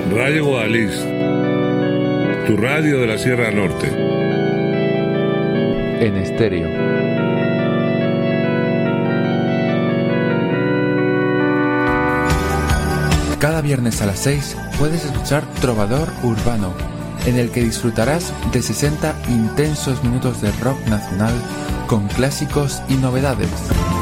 Radio Guadalix, tu radio de la Sierra Norte. En estéreo. Cada viernes a las 6 puedes escuchar Trovador Urbano, en el que disfrutarás de 60 intensos minutos de rock nacional con clásicos y novedades.